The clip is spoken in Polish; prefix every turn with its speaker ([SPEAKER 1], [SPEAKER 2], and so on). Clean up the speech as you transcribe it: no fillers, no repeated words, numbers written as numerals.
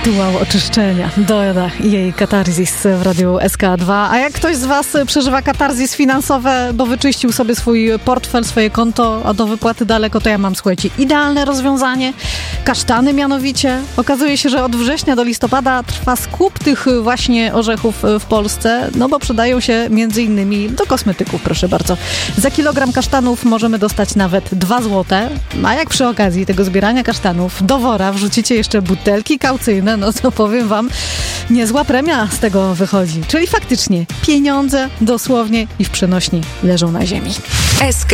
[SPEAKER 1] Rytuał oczyszczenia. Doda i jej katarzis w Radiu SK2. A jak ktoś z was przeżywa katarzis finansowe, bo wyczyścił sobie swój portfel, swoje konto, a do wypłaty daleko, to ja mam, słuchajcie, idealne rozwiązanie. Kasztany mianowicie. Okazuje się, że od września do listopada trwa skup tych właśnie orzechów w Polsce, no bo przydają się między innymi do kosmetyków, proszę bardzo. Za kilogram kasztanów możemy dostać nawet 2 złote, a jak przy okazji tego zbierania kasztanów do wora wrzucicie jeszcze butelki kaucyjne, no to powiem wam, niezła premia z tego wychodzi. Czyli faktycznie pieniądze dosłownie i w przenośni leżą na ziemi.
[SPEAKER 2] SK